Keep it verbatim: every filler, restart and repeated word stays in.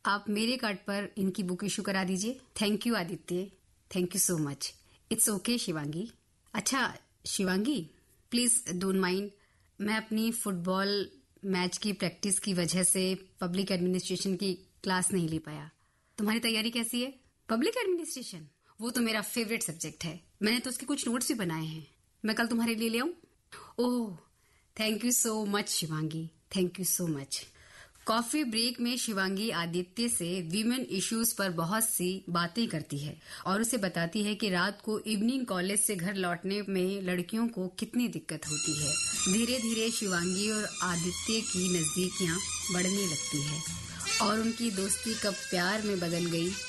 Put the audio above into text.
आप मेरे कार्ड पर इनकी बुक इशू करा दीजिए। Thank you Aditya, thank you so much. It's okay Shivangi. अच्छा शिवांगी, प्लीज डोंट माइंड, मैं अपनी फुटबॉल मैच की प्रैक्टिस की वजह से पब्लिक एडमिनिस्ट्रेशन की क्लास नहीं ले पाया। तुम्हारी तैयारी कैसी है? पब्लिक एडमिनिस्ट्रेशन वो तो मेरा फेवरेट सब्जेक्ट है। मैंने तो उसके कुछ नोट्स भी बनाए हैं। मैं कल तुम्हारे लिए ले आऊं? Oh thank you so much Shivangi, thank you so much. Coffee break में शिवांगी आदित्य से वीमेन इश्यूज पर बहुत सी बातें करती है और उसे बताती है कि रात को इवनिंग कॉलेज से घर लौटने में लड़कियों को कितनी दिक्कत होती है। धीरे धीरे शिवांगी और आदित्य की नजदीकियां बढ़ने लगती है और उनकी दोस्ती कब प्यार में बदल गई